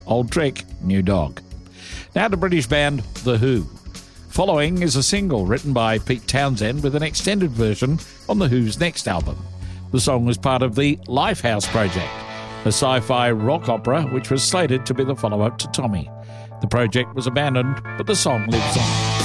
Old Trick, New Dog. Now the British band The Who. Following is a single written by Pete Townsend with an extended version on The Who's next album. The song was part of the Lifehouse project, a sci-fi rock opera which was slated to be the follow-up to Tommy. The project was abandoned, but the song lives on.